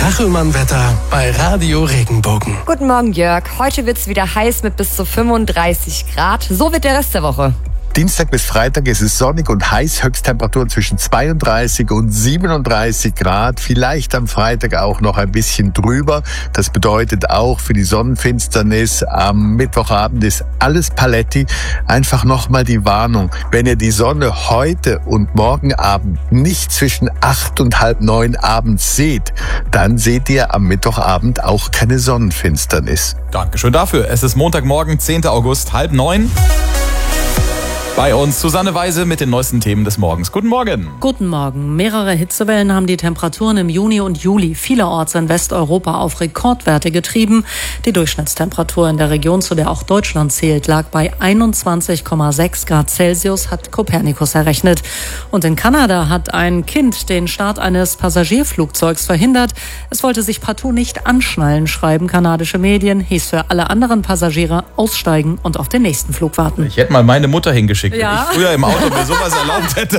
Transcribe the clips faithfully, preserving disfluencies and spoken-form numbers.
Kachelmann-Wetter bei Radio Regenbogen. Guten Morgen, Jörg. Heute wird's wieder heiß mit bis zu fünfunddreißig Grad. So wird der Rest der Woche. Dienstag bis Freitag ist es sonnig und heiß, Höchsttemperaturen zwischen zweiunddreißig und siebenunddreißig Grad. Vielleicht am Freitag auch noch ein bisschen drüber. Das bedeutet auch für die Sonnenfinsternis am Mittwochabend ist alles Paletti. Einfach nochmal die Warnung, wenn ihr die Sonne heute und morgen Abend nicht zwischen acht und halb neun abends seht, dann seht ihr am Mittwochabend auch keine Sonnenfinsternis. Dankeschön dafür. Es ist Montagmorgen, zehnten August, halb neun. Bei uns Susanne Weise mit den neuesten Themen des Morgens. Guten Morgen. Guten Morgen. Mehrere Hitzewellen haben die Temperaturen im Juni und Juli vielerorts in Westeuropa auf Rekordwerte getrieben. Die Durchschnittstemperatur in der Region, zu der auch Deutschland zählt, lag bei einundzwanzig Komma sechs Grad Celsius, hat Copernicus errechnet. Und in Kanada hat ein Kind den Start eines Passagierflugzeugs verhindert. Es wollte sich partout nicht anschnallen, schreiben kanadische Medien. Hieß für alle anderen Passagiere aussteigen und auf den nächsten Flug warten. Ich hätte mal meine Mutter hingeschickt. Ja. Wenn ich früher im Auto mir sowas erlaubt hätte.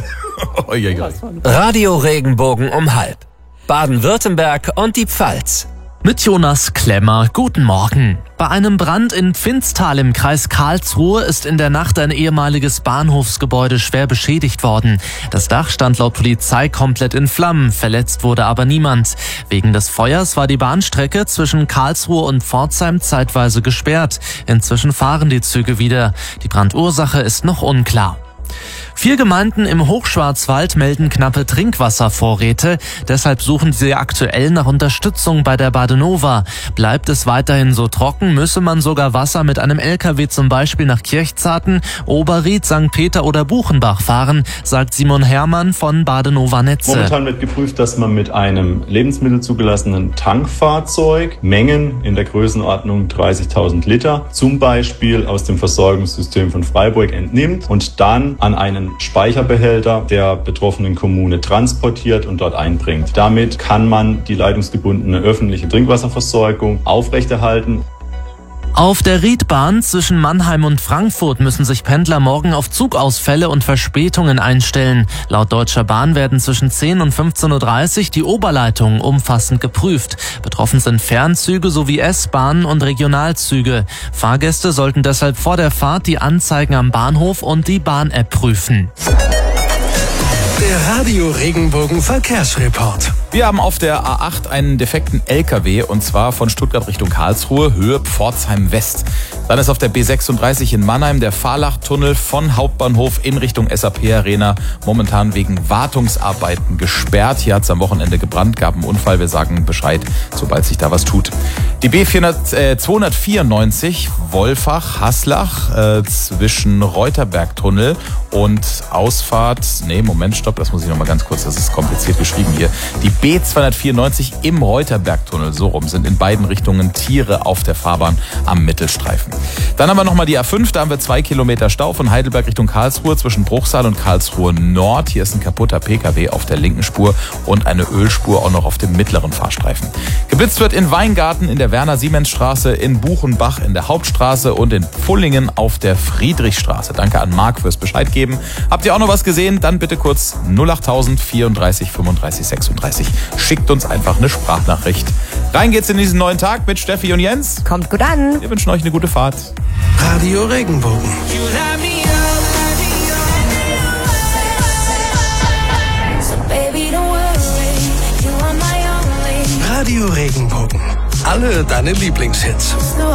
Radio Regenbogen um halb. Baden-Württemberg und die Pfalz. Mit Jonas Klemmer, guten Morgen. Bei einem Brand in Pfinztal im Kreis Karlsruhe ist in der Nacht ein ehemaliges Bahnhofsgebäude schwer beschädigt worden. Das Dach stand laut Polizei komplett in Flammen, verletzt wurde aber niemand. Wegen des Feuers war die Bahnstrecke zwischen Karlsruhe und Pforzheim zeitweise gesperrt. Inzwischen fahren die Züge wieder. Die Brandursache ist noch unklar. Vier Gemeinden im Hochschwarzwald melden knappe Trinkwasservorräte. Deshalb suchen sie aktuell nach Unterstützung bei der Badenova. Bleibt es weiterhin so trocken, müsse man sogar Wasser mit einem L K W zum Beispiel nach Kirchzarten, Oberried, Sankt Peter oder Buchenbach fahren, sagt Simon Herrmann von Badenova Netze. Momentan wird geprüft, dass man mit einem lebensmittelzugelassenen Tankfahrzeug Mengen in der Größenordnung dreißigtausend Liter zum Beispiel aus dem Versorgungssystem von Freiburg entnimmt und dann an einen Speicherbehälter der betroffenen Kommune transportiert und dort einbringt. Damit kann man die leitungsgebundene öffentliche Trinkwasserversorgung aufrechterhalten. Auf der Riedbahn zwischen Mannheim und Frankfurt müssen sich Pendler morgen auf Zugausfälle und Verspätungen einstellen. Laut Deutscher Bahn werden zwischen zehn und fünfzehn Uhr dreißig die Oberleitungen umfassend geprüft. Betroffen sind Fernzüge sowie S-Bahnen und Regionalzüge. Fahrgäste sollten deshalb vor der Fahrt die Anzeigen am Bahnhof und die Bahn-App prüfen. Der Radio Regenbogen Verkehrsreport. Wir haben auf der A acht einen defekten L K W und zwar von Stuttgart Richtung Karlsruhe, Höhe Pforzheim West. Dann ist auf der B sechsunddreißig in Mannheim der Fahrlachtunnel von Hauptbahnhof in Richtung S A P Arena momentan wegen Wartungsarbeiten gesperrt. Hier hat es am Wochenende gebrannt, gab einen Unfall. Wir sagen Bescheid, sobald sich da was tut. Die B zweihundertvierundneunzig Wolfach-Haslach äh, zwischen Reuterbergtunnel und Ausfahrt, nee, Moment, stopp, das muss ich nochmal ganz kurz, das ist kompliziert geschrieben hier. Die B zweihundertvierundneunzig im Reuterbergtunnel, so rum, sind in beiden Richtungen Tiere auf der Fahrbahn am Mittelstreifen. Dann haben wir nochmal die A fünf, da haben wir zwei Kilometer Stau von Heidelberg Richtung Karlsruhe zwischen Bruchsal und Karlsruhe Nord. Hier ist ein kaputter P K W auf der linken Spur und eine Ölspur auch noch auf dem mittleren Fahrstreifen. Geblitzt wird in Weingarten in der Werner-Siemens-Straße, in Buchenbach in der Hauptstraße und in Pfullingen auf der Friedrichstraße. Danke an Marc fürs Bescheid geben. Habt ihr auch noch was gesehen? Dann bitte kurz null achttausend vierunddreißig fünfunddreißig sechsunddreißig. Schickt uns einfach eine Sprachnachricht. Rein geht's in diesen neuen Tag mit Steffi und Jens. Kommt gut an. Wir wünschen euch eine gute Fahrt. Radio Regenbogen. Radio Regenbogen. Alle deine Lieblingshits.